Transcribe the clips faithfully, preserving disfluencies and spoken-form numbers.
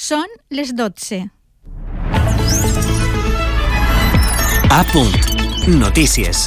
Són les dotze. A punt. Notícies.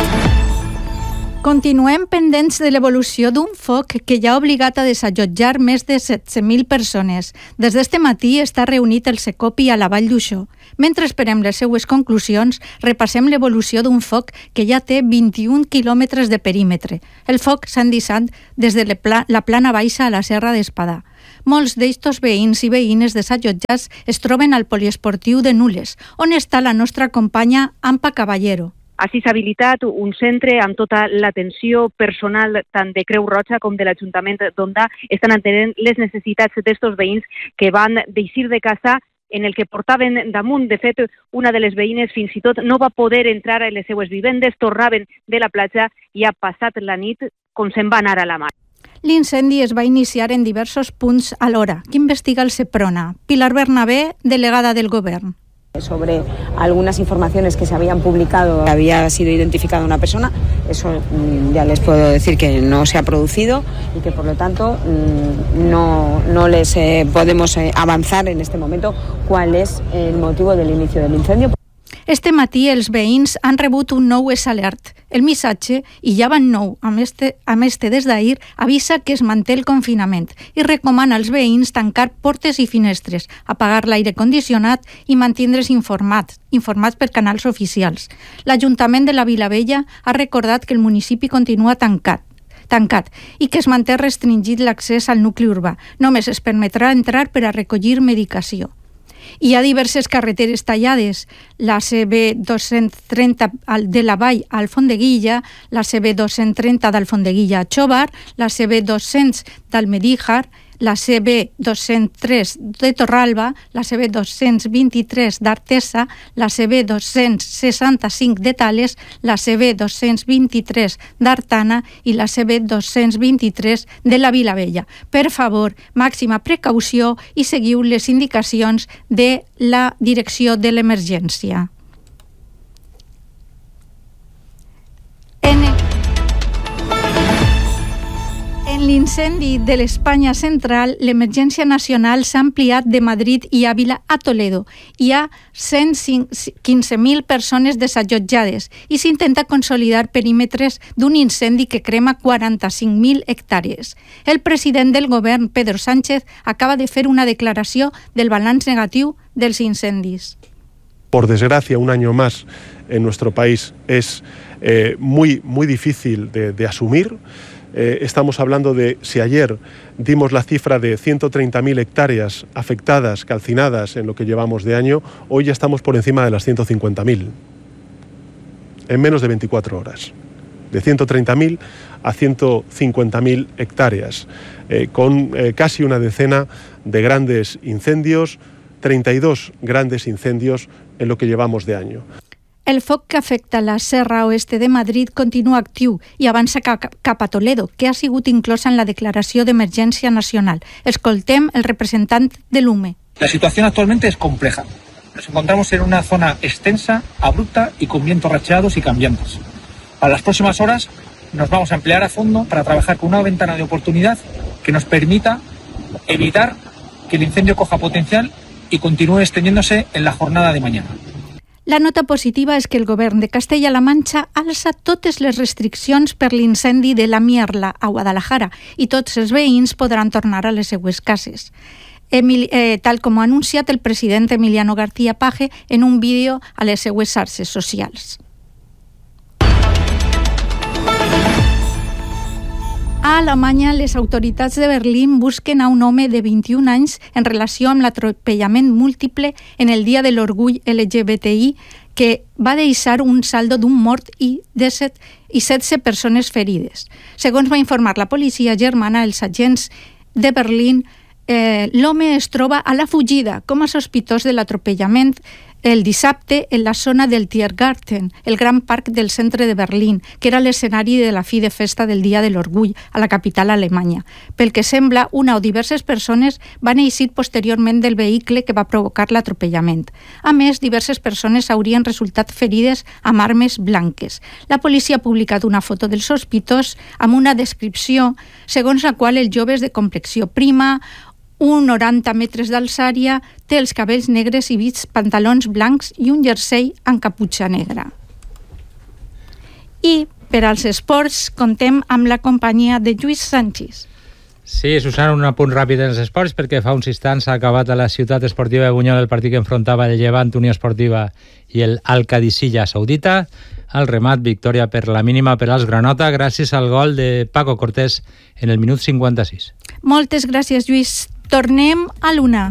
Continuem pendents de l'evolució d'un foc que ja ha obligat a desallotjar més de setze mil persones. Des d'este matí està reunit el Secopi a la Vall d'Uixó. Mentre esperem les seues conclusions, repassem l'evolució d'un foc que ja té vint-i-un quilòmetres de perímetre. El foc s'ha endissat des de la plana baixa a la Serra d'Espadà. Molts d'estos veïns i veïnes desallotjats es troben al poliesportiu de Nules, on està la nostra companya Ampa Caballero. Així s'ha habilitat un centre amb tota l'atenció personal tant de Creu Roja com de l'Ajuntament d'Onda. Estan atenent les necessitats d'estos veïns que van d'eixir de casa en el que portaven damunt. De fet, una de les veïnes fins i tot no va poder entrar a les seues vivendes, tornaven de la platja i ha passat la nit com se'n va anar a la mar. L'incendi es va iniciar en diversos punts alhora. Qui investiga el Seprona? Pilar Bernabé, delegada del Govern. Sobre algunas informaciones que se habían publicado, había sido identificada una persona, eso ya les puedo decir que no se ha producido y que por lo tanto no, no les eh, podemos eh, avanzar en este momento cuál es el motivo del inicio del incendio. Este matí els veïns han rebut un nou S alert. El missatge, i ja van nou, amb este, amb este des d'ahir, avisa que es manté el confinament i recomana als veïns tancar portes i finestres, apagar l'aire condicionat i mantindre's informats, informats per canals oficials. L'Ajuntament de la Vilavella ha recordat que el municipi continua tancat, tancat i que es manté restringit l'accés al nucli urbà. Només es permetrà entrar per a recollir medicació. Hi ha diverses carreteres tallades, la C B dos-cents trenta de la Vall a Alfondeguilla, la C B dos-cents trenta d'Alfondeguilla a Xóvar, la C B dos-cents d'Almedíjar, la C B dos-cents tres de Torralba, la C B dos-cents vint-i-tres d'Artesa, la C B dos-cents seixanta-cinc de Tales, la C B dos-cents vint-i-tres d'Artana i la C B dos-cents vint-i-tres de la Vilavella. Per favor, màxima precaució i seguiu les indicacions de la Direcció de l'Emergència. En En l'incendi de l'Espanya central, l'emergència nacional s'ha ampliat de Madrid i Àvila a Toledo. Hi ha cent quinze mil persones desallotjades i s'intenta consolidar perímetres d'un incendi que crema quaranta-cinc mil hectàrees. El president del govern, Pedro Sánchez, acaba de fer una declaració del balanç negatiu dels incendis. Por desgracia, un año más en nuestro país es eh, muy, muy difícil de, de asumir. Eh, estamos hablando de, si ayer dimos la cifra de ciento treinta mil hectáreas afectadas, calcinadas en lo que llevamos de año, hoy ya estamos por encima de las ciento cincuenta mil, en menos de veinticuatro horas. De ciento treinta mil a ciento cincuenta mil hectáreas, eh, con eh, casi una decena de grandes incendios, treinta y dos grandes incendios en lo que llevamos de año. El foc que afecta la Serra Oeste de Madrid continua actiu i avança cap a Toledo, que ha sigut inclosa en la declaració d'emergència nacional. Escoltem el representant de l'U M E. La situación actualmente es compleja. Nos encontramos en una zona extensa, abrupta y con vientos racheados y cambiantes. Para las próximas horas nos vamos a emplear a fondo para trabajar con una ventana de oportunidad que nos permita evitar que el incendio coja potencial y continúe extendiéndose en la jornada de mañana. La nota positiva és que el govern de Castella-La Manxa alça totes les restriccions per l'incendi de la Mierla a Guadalajara i tots els veïns podran tornar a les seues cases. Emil, eh, tal com ha anunciat el president Emiliano García Paje en un vídeo a les seues xarxes socials. A Alemanya, les autoritats de Berlín busquen a un home de vint-i-un anys en relació amb l'atropellament múltiple en el Dia de l'Orgull L G B T I, que va deixar un saldo d'un mort i de set i setze persones ferides. Segons va informar la policia germana, els agents de Berlín, eh, l'home es troba a la fugida com a sospitós de l'atropellament el dissabte en la zona del Tiergarten, el gran parc del centre de Berlín, que era l'escenari de la fi de festa del Dia de l'Orgull a la capital alemanya. Pel que sembla, una o diverses persones van eixir posteriorment del vehicle que va provocar l'atropellament. A més, diverses persones haurien resultat ferides amb armes blanques. La policia ha publicat una foto del sospitós amb una descripció segons la qual el jove és de complexió prima, un noranta metres d'alçària, té els cabells negres i vits, pantalons blancs i un jersei amb caputxa negra. I per als esports contem amb la companyia de Lluís Sánchez. Sí, Susana, un apunt ràpid en els esports, perquè fa uns instants ha acabat a la ciutat esportiva de Bunyol el partit que enfrontava el Llevant Unió Esportiva i el Al-Qadisiyah Saudita. Al remat, victòria per la mínima per als Granota, gràcies al gol de Paco Cortés en el minut cinquanta-sis. Moltes gràcies, Lluís. Tornem a l'una.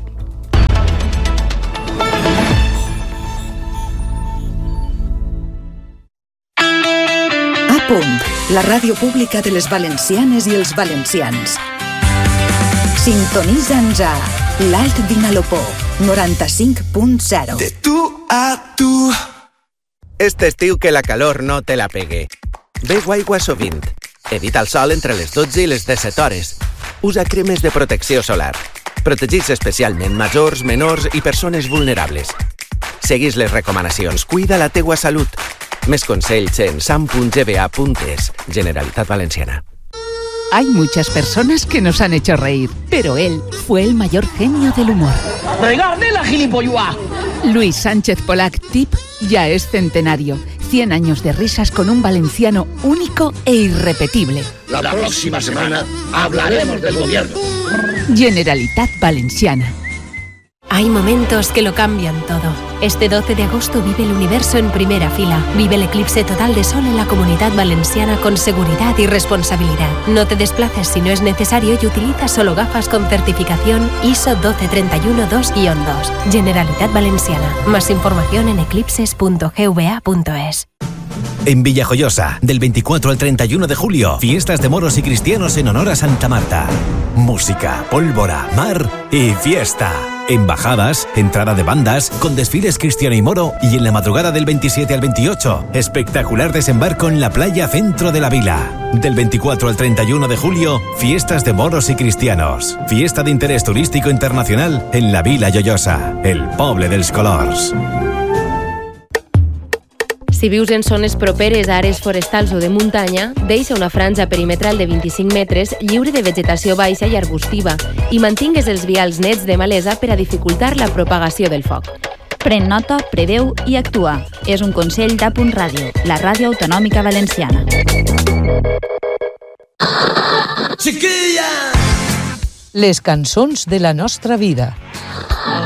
A punt, la ràdio pública de les valencianes i els valencians. Sintonitza'ns a l'Alt Vinalopó, noranta-cinc punt zero. De tu a tu. Este estiu que la calor no te la pegue. Beu aigua sovint. Evita el sol entre les dotze i les disset hores. Usa cremes de protecció solar. Protegits especialment majors, menors i persones vulnerables. Seguís les recomanacions. Cuida la teua salut. Més consells en sam punt g b a punt es. Generalitat Valenciana. Hay muchas personas que nos han hecho reír, pero él fue el mayor genio del humor. ¡Regarde la gilipollua! Luis Sánchez Polac, Tip, ya es centenario. cien años de risas con un valenciano único e irrepetible. La próxima semana hablaremos del gobierno. Generalitat Valenciana. Hay momentos que lo cambian todo. Este doce de agosto vive el universo en primera fila. Vive el eclipse total de sol en la Comunidad Valenciana con seguridad y responsabilidad. No te desplaces si no es necesario y utiliza solo gafas con certificación I S O doce treinta y uno dos guion dos. Generalitat Valenciana. Más información en eclipses punto g v a punto es. En Villajoyosa, del veinticuatro al treinta y uno de julio, fiestas de moros y cristianos en honor a Santa Marta. Música, pólvora, mar y fiesta. Embajadas, entrada de bandas, con desfiles cristiano y moro, y en la madrugada del veintisiete al veintiocho, espectacular desembarco en la playa centro de la vila. Del veinticuatro al treinta y uno de julio, fiestas de moros y cristianos. Fiesta de interés turístico internacional en la Vila Joiosa, el poble dels colors. Si vius en zones properes a àrees forestals o de muntanya, deixa una franja perimetral de vint-i-cinc metres lliure de vegetació baixa i arbustiva i mantingues els vials nets de malesa per a dificultar la propagació del foc. Pren nota, preveu i actua. És un consell d'A Punt Ràdio, la ràdio autonòmica valenciana. Les cançons de la nostra vida.